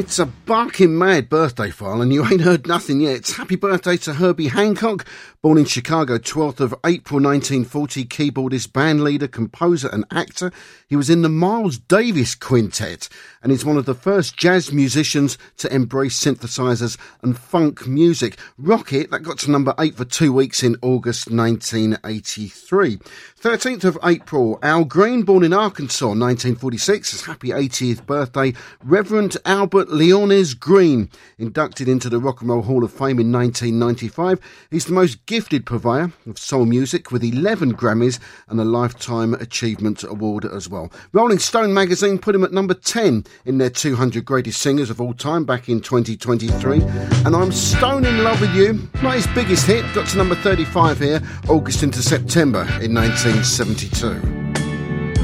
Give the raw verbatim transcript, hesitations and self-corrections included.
It's a barking mad birthday file and you ain't heard nothing yet. It's happy birthday to Herbie Hancock, born in Chicago, twelfth of April nineteen forty, keyboardist, bandleader, composer and actor. He was in the Miles Davis Quintet and is one of the first jazz musicians to embrace synthesizers and funk music. Rocket, that got to number eight for two weeks in August nineteen eighty-three. thirteenth of April, Al Green, born in Arkansas, nineteen forty-six, his happy eightieth birthday. Reverend Albert Leones Green, inducted into the Rock and Roll Hall of Fame in nineteen ninety-five. He's the most gifted purveyor of soul music with eleven Grammys and a Lifetime Achievement Award as well. Rolling Stone magazine put him at number ten in their two hundred greatest singers of all time back in twenty twenty-three. And I'm Stone in Love with You, not his biggest hit, got to number thirty-five here, August into September in nineteen seventy-two.